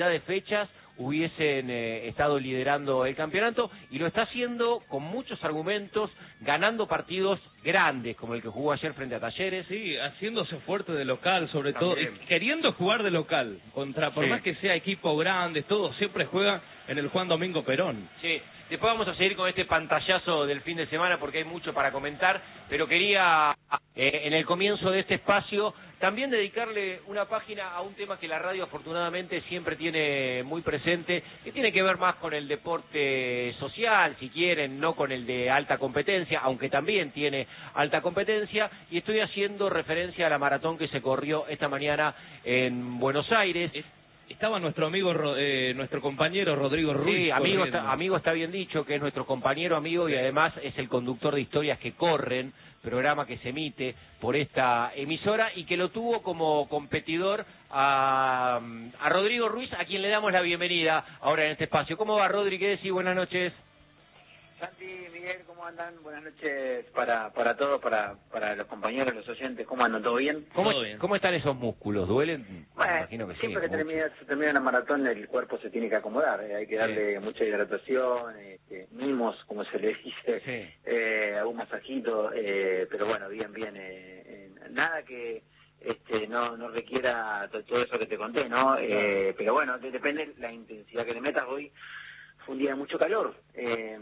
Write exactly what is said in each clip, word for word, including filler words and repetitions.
de fechas hubiesen eh, estado liderando el campeonato, y lo está haciendo con muchos argumentos, ganando partidos grandes, como el que jugó ayer frente a Talleres. Sí, haciéndose fuerte de local, sobre También. todo, y queriendo jugar de local, contra por Sí. más que sea equipo grande, todo, siempre juega en el Juan Domingo Perón. Sí, después vamos a seguir con este pantallazo del fin de semana porque hay mucho para comentar, pero quería, eh, en el comienzo de este espacio, también dedicarle una página a un tema que la radio afortunadamente siempre tiene muy presente, que tiene que ver más con el deporte social, si quieren, no con el de alta competencia, aunque también tiene alta competencia, y estoy haciendo referencia a la maratón que se corrió esta mañana en Buenos Aires. Estaba nuestro amigo, eh, nuestro compañero Rodrigo Ruiz. Sí, amigo corriendo. está, amigo está bien dicho, que es nuestro compañero amigo y además es el conductor de Historias que Corren, programa que se emite por esta emisora y que lo tuvo como competidor a, a Rodrigo Ruiz, a quien le damos la bienvenida ahora en este espacio. ¿Cómo va, Rodri? ¿Qué decís? Buenas noches. Santi, Miguel, ¿cómo andan? Buenas noches para para todos, para para los compañeros, los oyentes. ¿Cómo andan? ¿Todo bien? ¿Cómo, Todo bien. ¿Cómo están esos músculos? ¿Duelen? Bueno, Me imagino que siempre sí, que termina, se termina una maratón el cuerpo se tiene que acomodar, eh, hay que darle Sí. mucha hidratación, este, mimos, como se le dice, Sí. eh, algún masajito, eh, pero bueno, bien, bien, eh, eh, nada que este no no requiera to- todo eso que te conté, ¿no? Eh, pero bueno, de- depende la intensidad que le metas. Hoy fue un día de mucho calor, eh,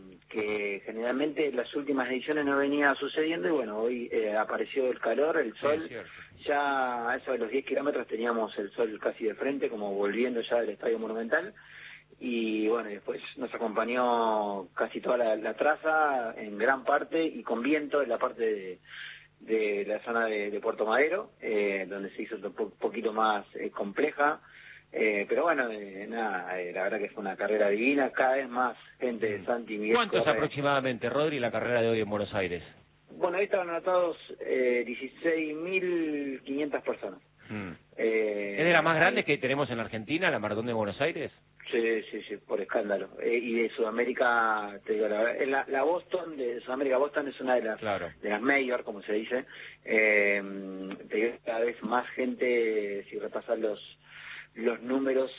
que generalmente en las últimas ediciones no venía sucediendo, y bueno, hoy eh, apareció el calor, el Sí, sol. es cierto. Ya a eso de los diez kilómetros teníamos el sol casi de frente, como volviendo ya del Estadio Monumental, y bueno, y después nos acompañó casi toda la, la traza, en gran parte, y con viento en la parte de, de la zona de, de Puerto Madero, eh, donde se hizo un po- poquito más eh, compleja. Eh, pero bueno, eh, nada, eh, la verdad que fue una carrera divina, cada vez más gente de Santi Miguel. ¿Cuántos corre. aproximadamente, Rodri, la carrera de hoy en Buenos Aires? Bueno, ahí estaban anotados eh, dieciséis mil quinientas personas. Mm. Eh, ¿Es de las más grandes que tenemos en la Argentina, la maratón de Buenos Aires? Sí, sí, sí, por escándalo. Eh, y de Sudamérica, te digo la verdad, la, la Boston, de Sudamérica Boston es una de las Claro. de las mayor, como se dice. Eh, te digo, cada vez más gente, si repasas los los números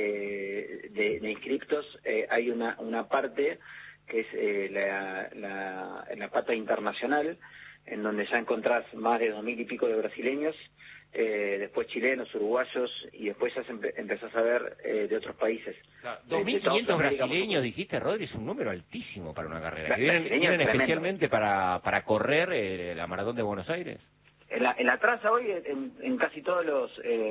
eh, de, de inscriptos, eh, hay una una parte que es eh, la, la, la pata internacional, en donde ya encontrás más de dos mil y pico de brasileños, eh, después chilenos, uruguayos, y después ya se empe- empezás a ver eh, de otros países. Claro. De- de dos mil toda quinientos Sudamérica, brasileños, por dijiste, Rodri, es un número altísimo para una carrera. Bra- Que vienen, brasileños, vienen tremendo. especialmente para, para correr eh, la maratón de Buenos Aires. En la, en la traza hoy, en, en casi todos los,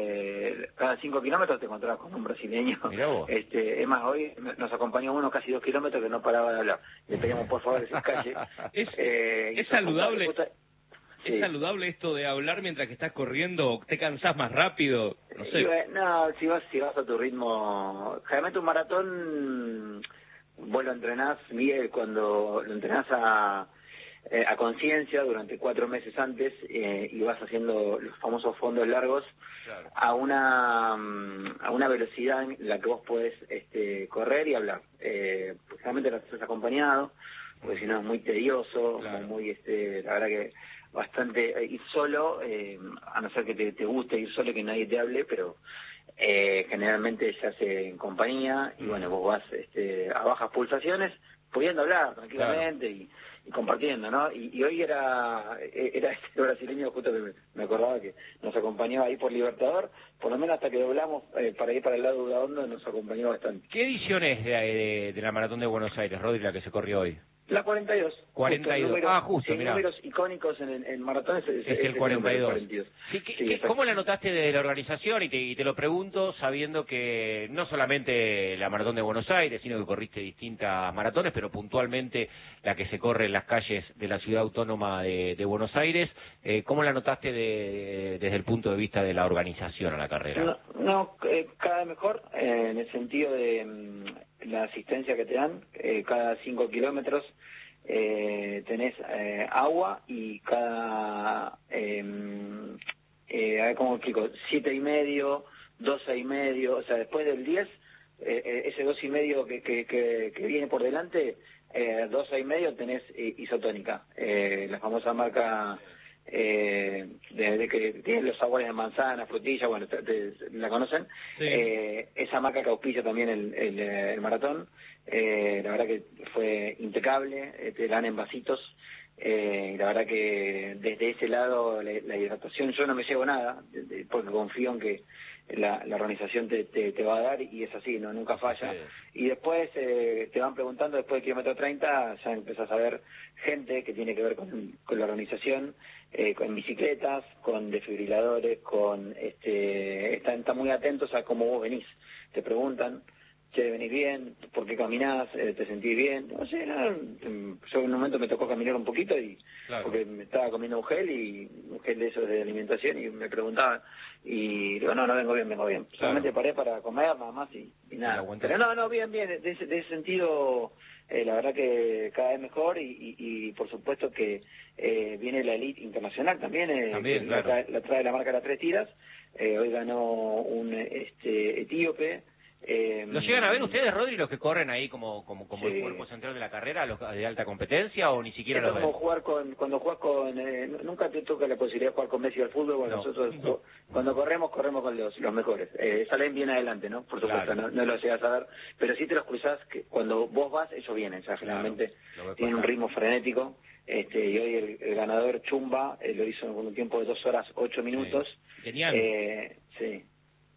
eh, cada cinco kilómetros te encontrabas con un brasileño. Mirá vos. Este, es más, hoy nos acompañó uno casi dos kilómetros que no paraba de hablar. Le pedíamos por favor que se calle. Es, Eh, y es justo- saludable. justo- ¿Es sí. saludable esto de hablar mientras que estás corriendo? ¿Te cansás más rápido? No Y sé. bueno, no, si vas, si vas a tu ritmo, generalmente un maratón, vos lo entrenás, Miguel, cuando lo entrenás a, eh, a conciencia durante cuatro meses antes, eh, y vas haciendo los famosos fondos largos, Claro. a una mm, a una velocidad en la que vos podés este, correr y hablar. Eh, pues, generalmente lo haces acompañado, porque si no es muy tedioso, Claro. muy, este, la verdad que bastante, eh, ir solo, eh, a no ser que te, te guste ir solo y que nadie te hable, pero eh, generalmente se hace en compañía, y bueno, vos vas este, a bajas pulsaciones, pudiendo hablar tranquilamente, y, y compartiendo, ¿no? Y, y hoy era era este brasileño, justo que me, me acordaba que nos acompañó ahí por Libertador, por lo menos hasta que doblamos eh, para ir para el lado de Udaondo, nos acompañó bastante. ¿Qué edición es de, de, de la maratón de Buenos Aires, Rodri, la que se corrió hoy? La cuarenta y dos. cuarenta y dos. Justo, el número- Ah, justo, sí, mirá. números icónicos en el en maratón es, es, Es el ese cuarenta y número, dos. cuarenta y dos. Sí, ¿qué- Sí, qué- exacto. ¿Cómo la notaste de la organización? Y te, y te lo pregunto sabiendo que no solamente la maratón de Buenos Aires, sino que corriste distintas maratones, pero puntualmente la que se corre en las calles de la ciudad autónoma de, de Buenos Aires. Eh, ¿Cómo la notaste de- desde el punto de vista de la organización a la carrera? No, no eh, cada vez mejor, eh, en el sentido de mm, la asistencia que te dan, eh, cada cinco kilómetros eh, tenés eh, agua, y cada, eh, eh, a ver cómo explico, siete y medio, doce y medio, o sea, después del diez, eh, eh, ese dos y medio que, que, que, que viene por delante, eh, doce y medio tenés eh, isotónica, eh, la famosa marca eh, de, de que tiene los sabores de manzana, frutilla, bueno, te, te, la conocen. Sí. Eh, esa marca que auspicia también el, el, el maratón, eh, la verdad que fue impecable, eh, te dan en vasitos. Eh, la verdad que desde ese lado la, la hidratación, yo no me llevo nada, de, de, porque confío en que la, la organización te, te, te va a dar, y es así, no nunca falla. Sí. Y después eh, te van preguntando, después del kilómetro treinta, ya empezás a ver gente que tiene que ver con, con la organización, eh, con bicicletas, con desfibriladores, con este están, están muy atentos a cómo vos venís. Te preguntan, che, venís bien, ¿por qué caminás? Eh, ¿Te sentís bien? No sé, no, yo en un momento me tocó caminar un poquito y Claro. porque me estaba comiendo un gel, y un gel de esos de alimentación, y me preguntaban, y digo, no, no vengo bien, vengo bien. Claro. Solamente paré para comer nada más y, y nada. Pero no, no, bien, bien, de ese, de ese sentido, eh, la verdad que cada vez mejor, y, y, y por supuesto que eh, viene la elite internacional también, eh, También, que claro. la, trae, la trae la marca Las Tres Tiras. Eh, hoy ganó un este etíope. Eh, ¿Lo llegan a ver ustedes, Rodri, los que corren ahí como como como sí. el cuerpo central de la carrera, los de alta competencia, o ni siquiera Esto los es ven? como jugar con, cuando juegas con, eh, nunca te toca la posibilidad de jugar con Messi al fútbol, bueno, No, nosotros no. cuando corremos, corremos con los, los mejores. Eh, salen bien adelante, ¿no? Por supuesto, Claro. no, no lo llegas a ver, pero sí te los cruzás, que cuando vos vas, ellos vienen, o sea, generalmente lo ves tienen un pasar. ritmo frenético, este, y hoy el, el ganador Chumba eh, lo hizo con un tiempo de dos horas, ocho minutos. Sí. Genial. Eh, sí.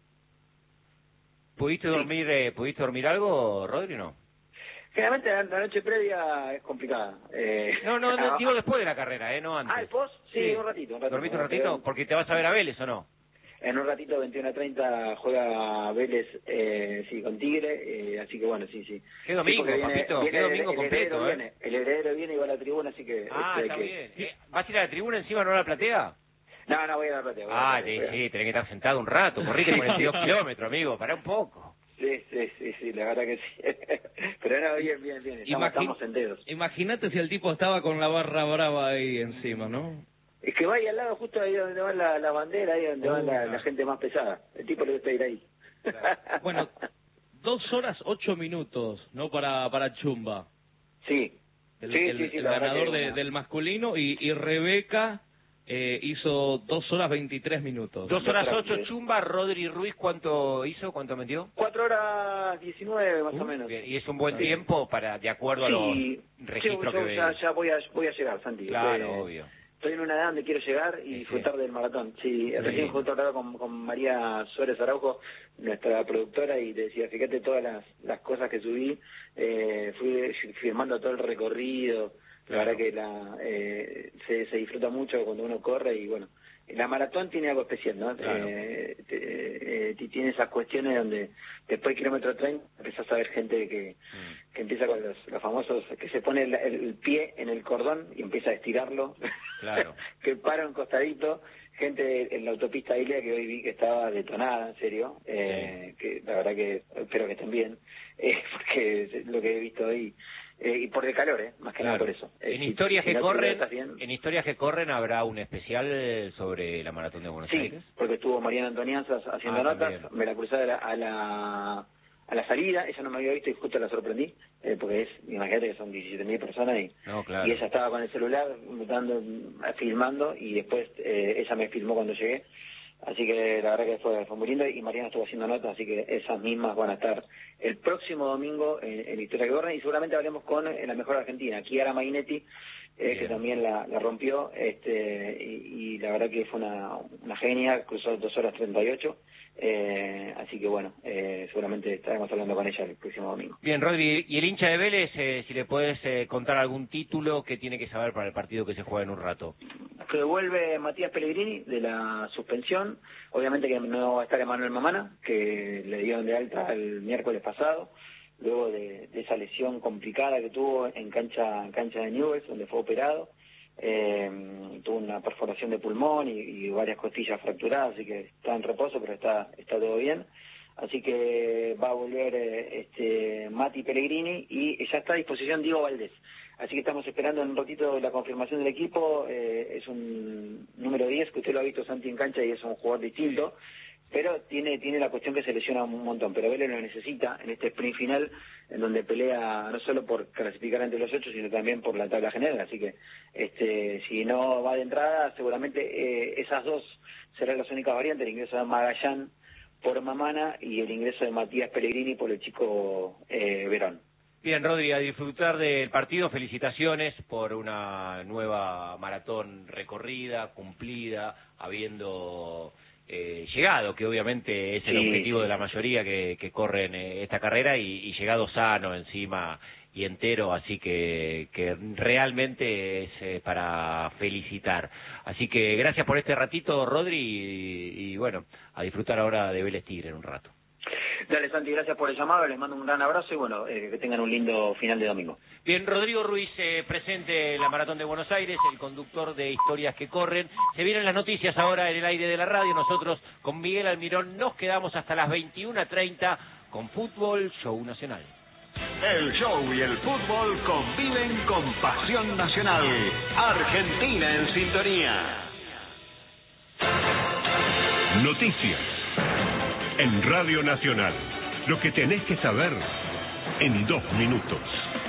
¿Pudiste Sí. dormir eh, pudiste dormir algo, Rodri, o no? Generalmente la, la noche previa es complicada. Eh, No, no, no, digo después de la carrera, ¿eh? No antes. Ah, ¿el post? Sí, un ratito, un ratito. ¿Dormiste un Un ratito? ratito. Porque te vas a ver a Vélez, ¿o no? En un ratito, veintiuno a treinta, juega Vélez, eh, sí, con Tigre, eh, así que bueno, sí, sí. ¿Qué domingo, Sí, viene, papito? viene ¿Qué domingo el, el completo, heredero eh? viene, el heredero viene y va a la tribuna, así que... Ah, este, está que... bien. Eh, ¿Vas a ir a la tribuna encima, no a la platea? No, no, voy a la platea. voy a la Ah, platea, sí, voy a- sí, tenés que estar sentado un rato. Corriste cuarenta y dos kilómetros, amigo, pará un poco. Sí, sí, sí, sí, la verdad que sí. Pero no, bien, bien, bien, estamos, Imagi- estamos en dedos. Imagínate si el tipo estaba con la barra brava ahí encima, ¿no? Es que va ahí al lado, justo ahí donde van la, la bandera, ahí donde Oh, van la, claro. la gente más pesada. El tipo le gusta ir ahí. Bueno, dos horas ocho minutos, ¿no? Para para Chumba. Sí, El, sí, el- sí, sí, el la verdad ganador que de- una- del masculino, y, y Rebeca eh, hizo dos horas veintitrés minutos. Dos horas Otra ocho, vez. Chumba. Rodri Ruiz, ¿cuánto hizo? ¿Cuánto metió? Cuatro horas diecinueve más Uh, o menos. bien, y es un buen Sí. tiempo para, de acuerdo a Sí, los registros yo, yo que ya, ves. ya voy a voy a llegar, Santi. Claro, Eh, obvio. Estoy en una edad donde quiero llegar y Sí, sí. disfrutar del maratón. Sí, Sí. recién justo hablaba con, con María Suárez Araujo, nuestra productora, y te decía, fíjate todas las, las cosas que subí, eh, fui firmando todo el recorrido. La Claro. verdad que la, eh, se, se disfruta mucho cuando uno corre, y bueno, la maratón tiene algo especial, ¿no? Claro. Eh, te- eh, tiene esas cuestiones donde después del kilómetro treinta empezás a ver gente que, Mm. que empieza con los, los famosos, que se pone el, el pie en el cordón y empieza a estirarlo, Claro. que para un costadito, gente en la autopista Ilia que hoy vi que estaba detonada, en serio, eh, que la verdad que espero que estén bien, eh, porque es lo que he visto hoy, eh, y por el calor, eh, más que nada Claro. por eso. Eh, En si- historias si que no te corren, hidratas bien- en historias que corren habrá un especial sobre la maratón de Buenos Sí, Aires. porque estuvo Mariana Antonianzas haciendo Ah, notas, también. me la crucé a la, a la a la salida, ella no me había visto y justo la sorprendí, eh, porque es, imagínate que son diecisiete mil personas y, No, claro. y ella estaba con el celular dando, filmando, y después eh, ella me filmó cuando llegué, así que la verdad que fue, fue muy lindo, y Mariana estuvo haciendo notas, así que esas mismas van a estar el próximo domingo en, en Historia que Corren, y seguramente hablemos con eh, la mejor argentina, Chiara Mainetti, eh, que también la, la rompió, este y, y la verdad que fue una, una genia, cruzó dos horas treinta y ocho, eh, así que bueno, eh, seguramente estaremos hablando con ella el próximo domingo. Bien, Rodri, y el hincha de Vélez, eh, si le puedes eh, contar algún título que tiene que saber para el partido que se juega en un rato. Que vuelve Matías Pellegrini de la suspensión, obviamente que no va a estar Emanuel Mamana, que le dieron de alta el miércoles pasado, luego de, de esa lesión complicada que tuvo en cancha en cancha de Newell's, donde fue operado. Eh, tuvo una perforación de pulmón y, y varias costillas fracturadas, así que está en reposo, pero está está todo bien. Así que va a volver eh, este Mati Pellegrini, y ya está a disposición Diego Valdés. Así que estamos esperando en un ratito la confirmación del equipo. Eh, es un número diez, que usted lo ha visto, Santi, en cancha, y es un jugador distinto. pero tiene tiene la cuestión que se lesiona un montón, pero Vélez lo necesita en este sprint final, en donde pelea no solo por clasificar entre los ocho, sino también por la tabla general, así que este si no va de entrada, seguramente eh, esas dos serán las únicas variantes, el ingreso de Magallán por Mamana y el ingreso de Matías Pellegrini por el chico eh, Verón. Bien, Rodri, a disfrutar del partido, felicitaciones por una nueva maratón recorrida, cumplida, habiendo eh, llegado, que obviamente es el sí, objetivo sí. de la mayoría que, que corren eh, esta carrera, y, y llegado sano encima y entero, así que, que realmente es eh, para felicitar. Así que gracias por este ratito, Rodri, y, y bueno, a disfrutar ahora de Vélez Tigre en un rato. Dale, Santi, gracias por el llamado, les mando un gran abrazo y bueno, eh, que tengan un lindo final de domingo. Bien, Rodrigo Ruiz, eh, presente en la Maratón de Buenos Aires, el conductor de Historias que Corren. Se vienen las noticias ahora en el aire de la radio. Nosotros con Miguel Almirón nos quedamos hasta las veintiuna treinta con Fútbol Show Nacional. El show y el fútbol conviven con pasión nacional. Argentina en sintonía. Noticias en Radio Nacional. Lo que tenés que saber en dos minutos.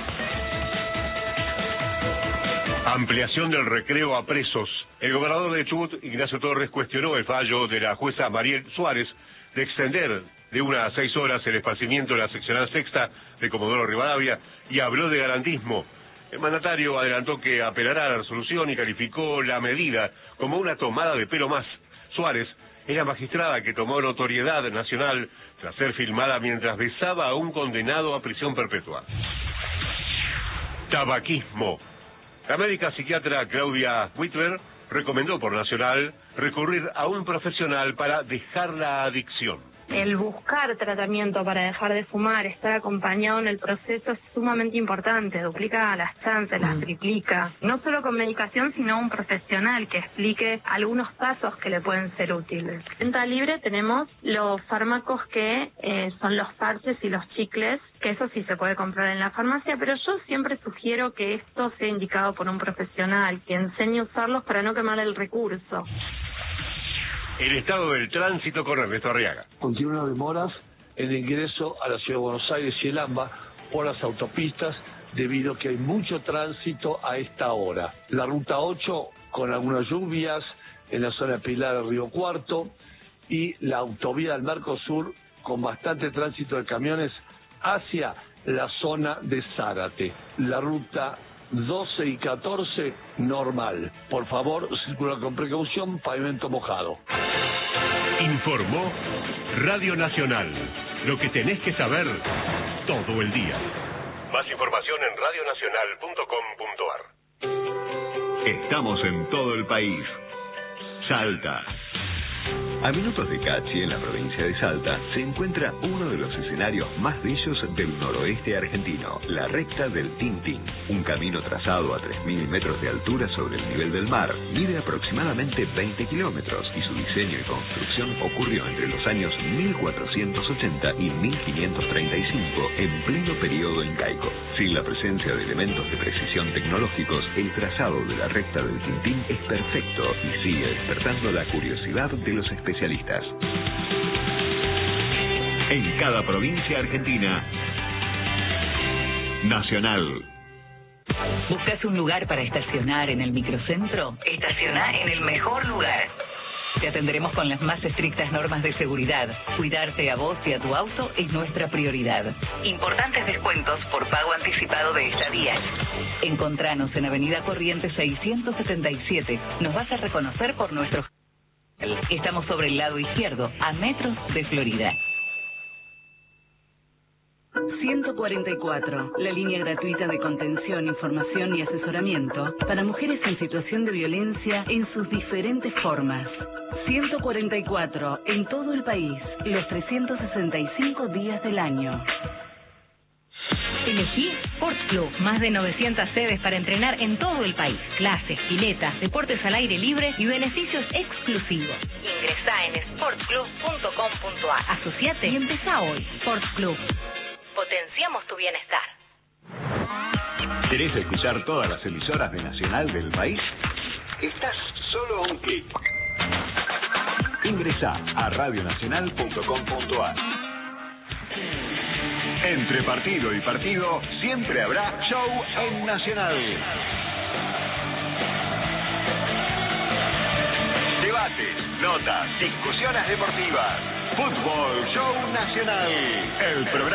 Ampliación del recreo a presos. El gobernador de Chubut, Ignacio Torres, cuestionó el fallo de la jueza Mariel Suárez de extender de una a seis horas el esparcimiento de la seccional sexta de Comodoro Rivadavia y habló de garantismo. El mandatario adelantó que apelará a la resolución y calificó la medida como una tomada de pelo más. Suárez es la magistrada que tomó notoriedad nacional tras ser filmada mientras besaba a un condenado a prisión perpetua. Tabaquismo. La médica psiquiatra Claudia Whitler recomendó por Nacional recurrir a un profesional para dejar la adicción. El buscar tratamiento para dejar de fumar, estar acompañado en el proceso es sumamente importante, duplica las chances, las triplica. No solo con medicación, sino un profesional que explique algunos pasos que le pueden ser útiles. En venta libre tenemos los fármacos que eh, son los parches y los chicles, que eso sí se puede comprar en la farmacia, pero yo siempre sugiero que esto sea indicado por un profesional, que enseñe a usarlos para no quemar el recurso. El estado del tránsito con Ernesto Arriaga. Continúan demoras en el ingreso a la Ciudad de Buenos Aires y el AMBA por las autopistas debido a que hay mucho tránsito a esta hora. La ruta ocho con algunas lluvias en la zona de Pilar del Río Cuarto y la autovía del Mercosur con bastante tránsito de camiones hacia la zona de Zárate. La ruta doce y catorce normal. Por favor, circula con precaución, pavimento mojado. Informó Radio Nacional. Lo que tenés que saber todo el día. Más información en radio nacional punto com punto ar. Estamos en todo el país. Salta. A minutos de Cachi, en la provincia de Salta, se encuentra uno de los escenarios más bellos del noroeste argentino, la recta del Tintín. Un camino trazado a tres mil metros de altura sobre el nivel del mar, mide aproximadamente veinte kilómetros y su diseño y construcción ocurrió entre los años mil cuatrocientos ochenta y mil quinientos treinta y cinco, en pleno periodo incaico. Sin la presencia de elementos de precisión tecnológicos, el trazado de la recta del Tintín es perfecto y sigue despertando la curiosidad de los espectadores. Especialistas. En cada provincia argentina, Nacional. ¿Buscas un lugar para estacionar en el microcentro? Estaciona en el mejor lugar. Te atenderemos con las más estrictas normas de seguridad. Cuidarte a vos y a tu auto es nuestra prioridad. Importantes descuentos por pago anticipado de estadías. Encontranos en Avenida Corrientes seiscientos setenta y siete. Nos vas a reconocer por nuestro... Estamos sobre el lado izquierdo, a metros de Florida. ciento cuarenta y cuatro, la línea gratuita de contención, información y asesoramiento para mujeres en situación de violencia en sus diferentes formas. ciento cuarenta y cuatro, en todo el país, los trescientos sesenta y cinco días del año. Elegí Sports Club, más de novecientas sedes para entrenar en todo el país. Clases, piletas, deportes al aire libre y beneficios exclusivos. Ingresá en sports club punto com punto ar. Asociate y empezá hoy. Sports Club. Potenciamos tu bienestar. ¿Querés escuchar todas las emisoras de Nacional del país? Estás solo a un clic. Ingresa a radio nacional punto com punto a r. Entre partido y partido siempre habrá show en Nacional. Debates, notas, discusiones deportivas. Fútbol Show Nacional. El programa